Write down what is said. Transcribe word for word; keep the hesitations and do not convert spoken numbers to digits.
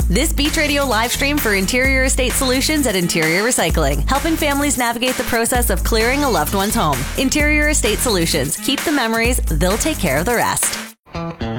This Beach Radio live stream for Interior Estate Solutions at Interior Recycling, helping families navigate the process of clearing a loved one's home. Interior Estate Solutions. Keep the memories, they'll take care of the rest.